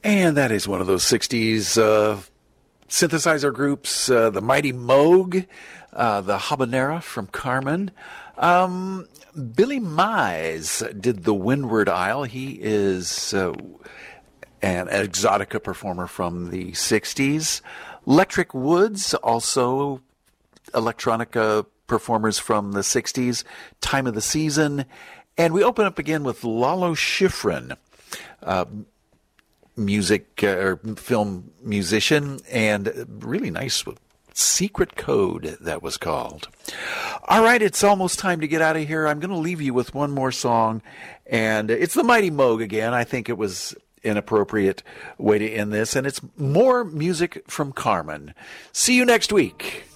And that is one of those 60s synthesizer groups, the Mighty Moog, the Habanera from Carmen. Billy Mize did the Windward Isle. He is an exotica performer from the 60s. Electric Woods, also electronica performers from the 60s. Time of the Season. And we open up again with Lalo Schifrin, music or film musician, and really nice Secret Code, that was called. All right, it's almost time to get out of here. I'm going to leave you with one more song, and it's the Mighty Moog again. I think it was an appropriate way to end this, and it's more music from Carmen. See you next week.